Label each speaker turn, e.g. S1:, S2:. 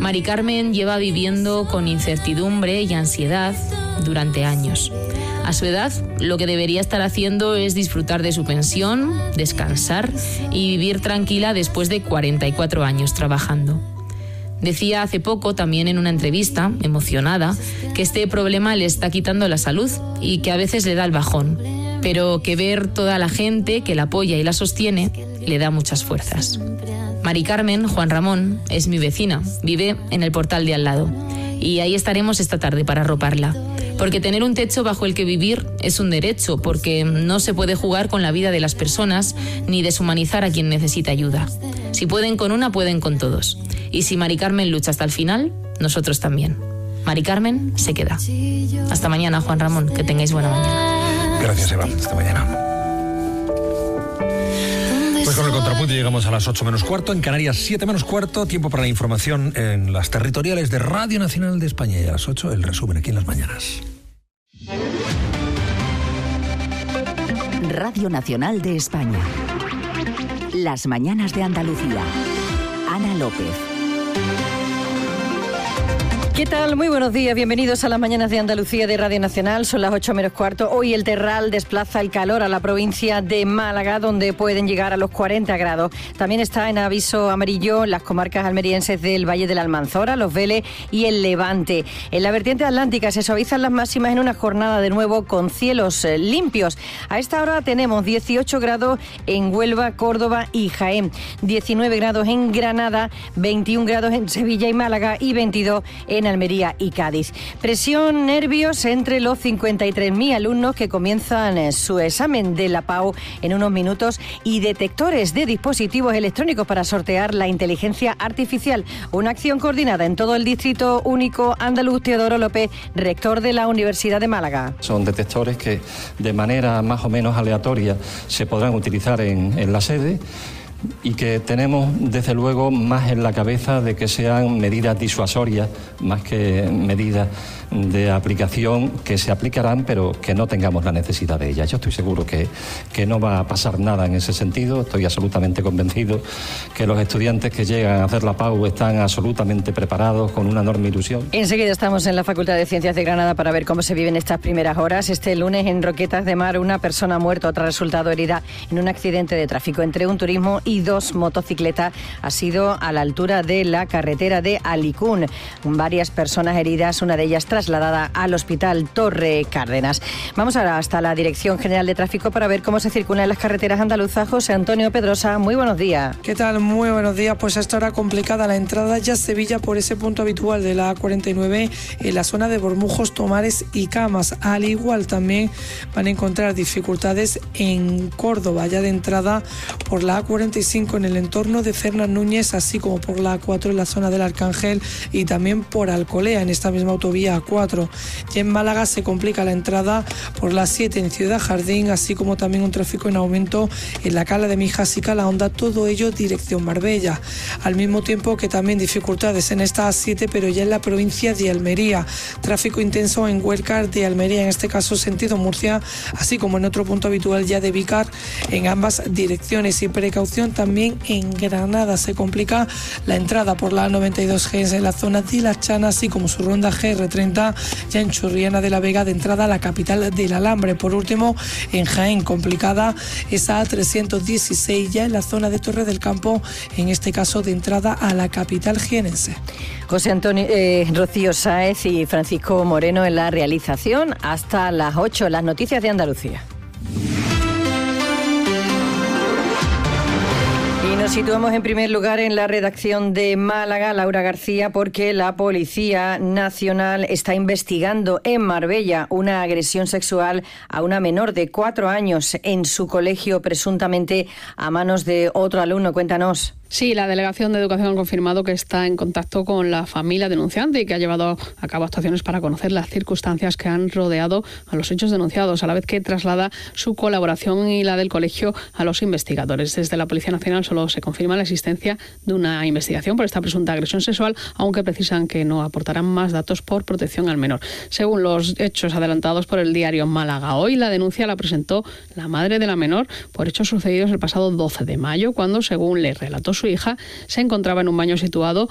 S1: Mari Carmen lleva viviendo con incertidumbre y ansiedad durante años. A su edad, lo que debería estar haciendo es disfrutar de su pensión, descansar y vivir tranquila después de 44 años trabajando. Decía hace poco, también en una entrevista, emocionada, que este problema le está quitando la salud y que a veces le da el bajón, pero que ver toda la gente que la apoya y la sostiene le da muchas fuerzas. Mari Carmen, Juan Ramón, es mi vecina, vive en el portal de al lado y ahí estaremos esta tarde para arroparla. Porque tener un techo bajo el que vivir es un derecho, porque no se puede jugar con la vida de las personas ni deshumanizar a quien necesita ayuda. Si pueden con una, pueden con todos. Y si Mari Carmen lucha hasta el final, nosotros también. Mari Carmen se queda. Hasta mañana, Juan Ramón, que tengáis buena mañana.
S2: Gracias, Eva. Hasta mañana. Pues con el contrapunto llegamos a las 8 menos cuarto, en Canarias 7 menos cuarto, tiempo para la información en las territoriales de Radio Nacional de España. Y a las 8 el resumen aquí en Las Mañanas.
S3: Radio Nacional de España. Las Mañanas de Andalucía. Ana López.
S4: ¿Qué tal? Muy buenos días, bienvenidos a las Mañanas de Andalucía de Radio Nacional. Son las 8 menos cuarto. Hoy el terral desplaza el calor a la provincia de Málaga, donde pueden llegar a los 40 grados. También está en aviso amarillo las comarcas almerienses del Valle de la Almanzora, Los Vélez y el Levante. En la vertiente atlántica se suavizan las máximas en una jornada de nuevo con cielos limpios. A esta hora tenemos 18 grados en Huelva, Córdoba y Jaén, 19 grados en Granada, 21 grados en Sevilla y Málaga y 22 en Almería y Cádiz. Presión, nervios entre los 53.000 alumnos que comienzan su examen de la PAU en unos minutos y detectores de dispositivos electrónicos para sortear la inteligencia artificial. Una acción coordinada en todo el Distrito Único Andaluz. Teodoro López, rector de la Universidad de Málaga.
S5: Son detectores que de manera más o menos aleatoria se podrán utilizar en la sede, y que tenemos desde luego más en la cabeza de que sean medidas disuasorias más que medidas de aplicación que se aplicarán, pero que no tengamos la necesidad de ellas. Yo estoy seguro que no va a pasar nada en ese sentido. Estoy absolutamente convencido que los estudiantes que llegan a hacer la PAU están absolutamente preparados, con una enorme ilusión.
S4: Enseguida estamos en la Facultad de Ciencias de Granada para ver cómo se viven estas primeras horas. Este lunes en Roquetas de Mar, una persona muerta, otra resultado herida en un accidente de tráfico entre un turismo y dos motocicletas. Ha sido a la altura de la carretera de Alicún. Varias personas heridas, una de ellas trasladada al Hospital Torre Cárdenas. Vamos ahora hasta la Dirección General de Tráfico para ver cómo se circula en las carreteras andaluzas. José Antonio Pedrosa, muy buenos días.
S6: ¿Qué tal? Muy buenos días. Pues a esta hora complicada la entrada ya a Sevilla por ese punto habitual de la A49 en la zona de Bormujos, Tomares y Camas. Al igual también van a encontrar dificultades en Córdoba, ya de entrada por la A45 en el entorno de Fernán Núñez, así como por la A4 en la zona del Arcángel y también por Alcolea en esta misma autovía A4. Y en Málaga se complica la entrada por la 7 en Ciudad Jardín, así como también un tráfico en aumento en la Cala de Mijas y Calahonda, todo ello dirección Marbella. Al mismo tiempo que también dificultades en esta A7, pero ya en la provincia de Almería. Tráfico intenso en Huércar de Almería, en este caso sentido Murcia, así como en otro punto habitual ya de Vícar en ambas direcciones. Y precaución también en Granada. Se complica la entrada por la A92G en la zona de La Chana, así como su ronda GR30 ya en Churriana de la Vega de entrada a la capital del Alambre. Por último, en Jaén, complicada esa A316 ya en la zona de Torre del Campo, en este caso de entrada a la capital jienense.
S4: José Antonio, Rocío Sáez y Francisco Moreno en la realización. Hasta las 8, las noticias de Andalucía. Y nos situamos en primer lugar en la redacción de Málaga, Laura García, porque la Policía Nacional está investigando en Marbella una agresión sexual a una menor de 4 años en su colegio, presuntamente a manos de otro alumno. Cuéntanos.
S7: Sí, la Delegación de Educación ha confirmado que está en contacto con la familia denunciante y que ha llevado a cabo actuaciones para conocer las circunstancias que han rodeado a los hechos denunciados, a la vez que traslada su colaboración y la del colegio a los investigadores. Desde la Policía Nacional solo se confirma la existencia de una investigación por esta presunta agresión sexual, aunque precisan que no aportarán más datos por protección al menor. Según los hechos adelantados por el diario Málaga Hoy, la denuncia la presentó la madre de la menor por hechos sucedidos el pasado 12 de mayo, cuando, según le relató su hija, se encontraba en un baño situado